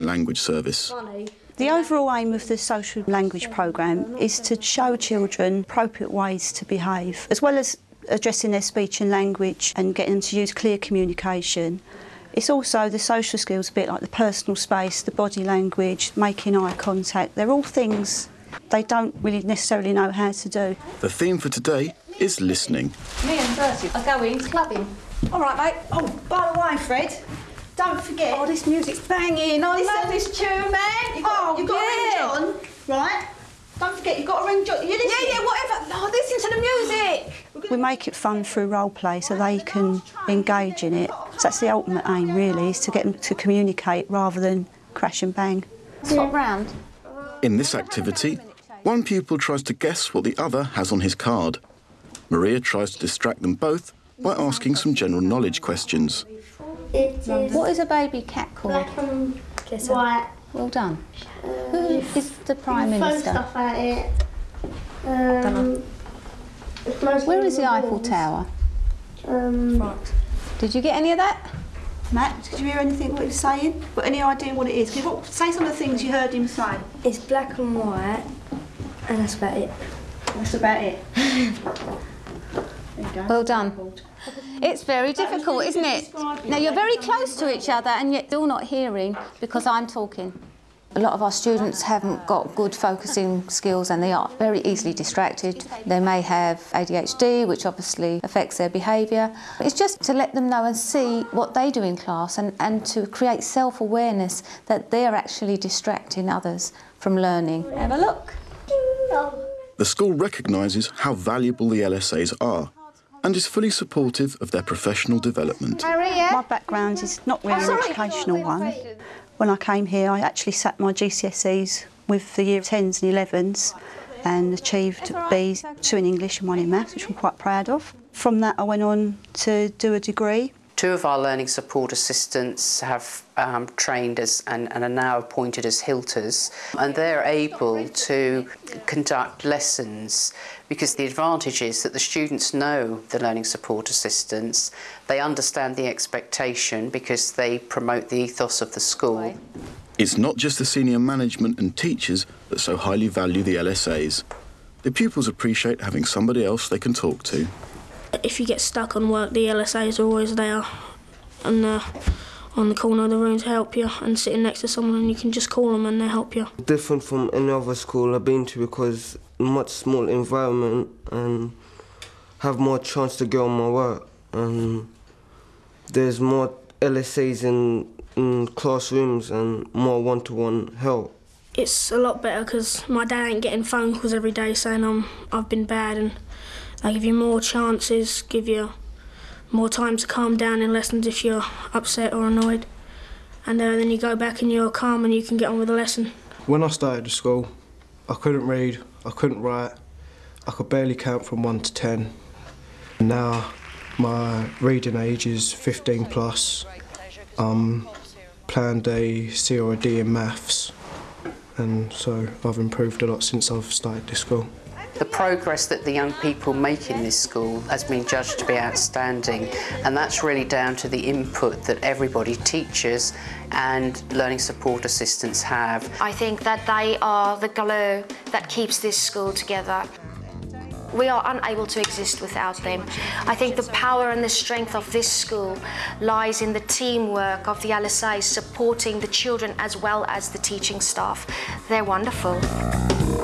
language service. The overall aim of the social language programme is to show children appropriate ways to behave, as well as addressing their speech and language and getting them to use clear communication. It's also the social skills, a bit like the personal space, the body language, making eye contact. They're all things they don't really necessarily know how to do. The theme for today is listening. Me and Bertie are going clubbing. All right, mate. Oh, by the way, Fred, don't forget... Oh, this music's banging. I love this tune, man. You've got to ring John, right? Don't forget, you've got to ring John. You listen? Yeah, whatever. No, listen to the music. We make it fun through role play so they can engage in it. So that's the ultimate aim, really, is to get them to communicate rather than crash and bang. Swap round. In this activity, one pupil tries to guess what the other has on his card. Maria tries to distract them both by asking some general knowledge questions. What is a baby cat called? Black and white. Well done. Who is the Prime Minister? Stuff at it. Where is the Eiffel Tower? France. Did you get any of that? Matt, did you hear anything what he was saying? Got any idea what it is? Say some of the things you heard him say. It's black and white, and that's about it. That's about it. There you go. Well done. It's very difficult, isn't it? Now, you're very close to each other and yet still not hearing because I'm talking. A lot of our students haven't got good focusing skills and they are very easily distracted. They may have ADHD, which obviously affects their behaviour. It's just to let them know and see what they do in class and to create self-awareness that they're actually distracting others from learning. Have a look. The school recognises how valuable the LSAs are and is fully supportive of their professional development. My background is not really an educational one. When I came here, I actually sat my GCSEs with the year 10s and 11s and achieved Bs, 2 in English and 1 in maths, which I'm quite proud of. From that, I went on to do a degree. 2 of our learning support assistants have trained as and are now appointed as HILTers, and they're able to conduct lessons because the advantage is that the students know the learning support assistants, they understand the expectation because they promote the ethos of the school. It's not just the senior management and teachers that so highly value the LSAs. The pupils appreciate having somebody else they can talk to. If you get stuck on work, the LSAs are always there and on the corner of the room to help you and sitting next to someone and you can just call them and they help you. Different from any other school I've been to because much smaller environment and have more chance to get on my work. And there's more LSAs in classrooms and more one-to-one help. It's a lot better because my dad ain't getting phone calls every day saying I've been bad, and they give you more chances, give you more time to calm down in lessons if you're upset or annoyed. And then you go back and you're calm and you can get on with the lesson. When I started school, I couldn't read, I couldn't write, I could barely count from 1 to 10. Now my reading age is 15 plus. Planned a C or a D in maths, and so I've improved a lot since I've started this school. The progress that the young people make in this school has been judged to be outstanding, and that's really down to the input that everybody, teachers and learning support assistants, have. I think that they are the glue that keeps this school together. We are unable to exist without them. I think the power and the strength of this school lies in the teamwork of the LSAs supporting the children as well as the teaching staff. They're wonderful.